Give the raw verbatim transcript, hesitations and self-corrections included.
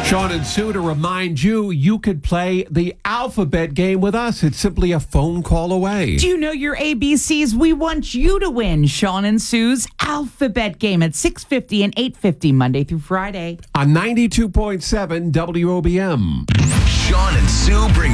Sean and Sue, to remind you, you could play the alphabet game with us. It's simply a phone call away. Do you know your A B Cs? We want you to win Sean and Sue's alphabet game at six fifty and eight fifty Monday through Friday. On ninety-two point seven W O B M. Sean and Sue bring